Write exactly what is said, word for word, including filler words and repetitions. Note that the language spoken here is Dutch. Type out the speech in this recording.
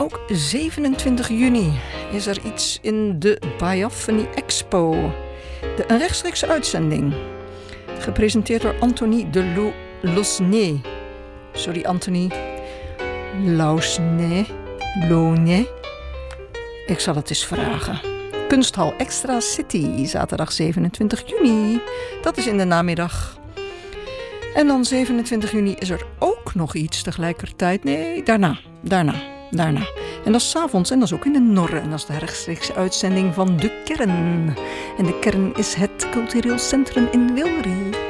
Ook zevenentwintig juni is er iets in de Biophony Expo. De, een rechtstreekse uitzending. Gepresenteerd door Anthony de Lausnay. Sorry Anthony. Lausnay. Lausnay. Ik zal het eens vragen. Kunsthal Extra City, zaterdag zevenentwintig juni. Dat is in de namiddag. En dan zevenentwintig juni is er ook nog iets tegelijkertijd. Nee, daarna. Daarna. Daarna. En dat is 's avonds en dat is ook in de Norre. En dat is de rechtstreekse uitzending van De Kern. En De Kern is het cultureel centrum in Wilrijk.